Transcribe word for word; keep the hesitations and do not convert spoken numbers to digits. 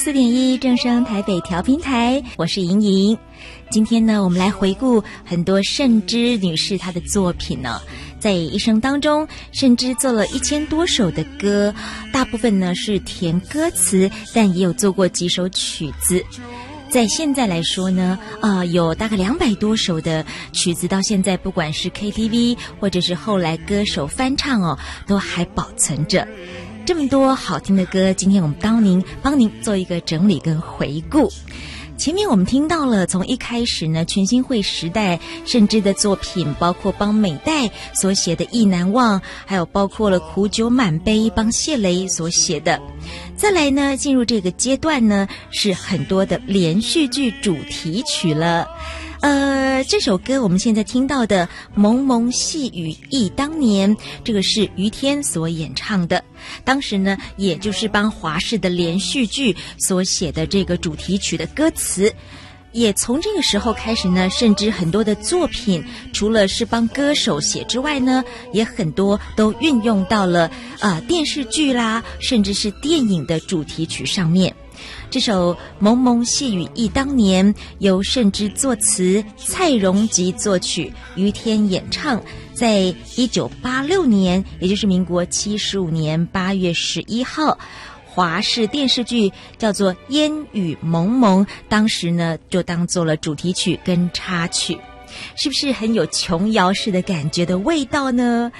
四点一正声台北调频台，我是莹莹。今天呢，我们来回顾很多慎之女士她的作品呢。在一生当中，慎之做了一千多首的歌，大部分呢是填歌词，但也有做过几首曲子。在现在来说呢，呃，有大概两百多首的曲子，到现在不管是 K T V 或者是后来歌手翻唱哦，都还保存着。这么多好听的歌，今天我们帮您帮您做一个整理跟回顾。前面我们听到了，从一开始呢，全新会时代慎之的作品，包括帮美代所写的《意难忘》，还有包括了苦酒满杯帮谢雷所写的。再来呢，进入这个阶段呢，是很多的连续剧主题曲了。呃，这首歌我们现在听到的《蒙蒙细雨忆当年》，这个是于天所演唱的。当时呢，也就是帮华视的连续剧所写的这个主题曲的歌词。也从这个时候开始呢，甚至很多的作品除了是帮歌手写之外呢，也很多都运用到了呃电视剧啦，甚至是电影的主题曲上面。这首《蒙蒙细雨忆当年》由慎之作词，蔡荣吉作曲，于天演唱，在一九八六年，也就是民国七十五年八月十一号，华视电视剧叫做《烟雨蒙蒙》，当时呢就当做了主题曲跟插曲。是不是很有琼瑶式的感觉的味道呢？